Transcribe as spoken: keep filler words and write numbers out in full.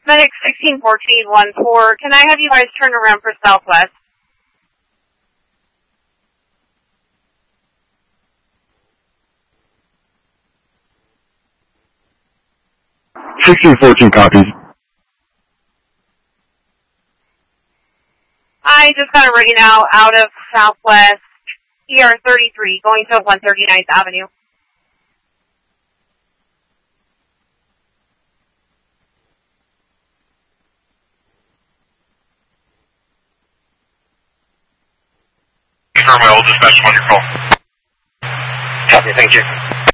Medic sixteen fourteen one four, can I have you guys turn around for Southwest? sixteen fourteen copies. I just got a ready now out of Southwest E R thirty-three, going to one thirty-ninth Avenue. Confirm, I will dispatch on your call. Copy, thank you.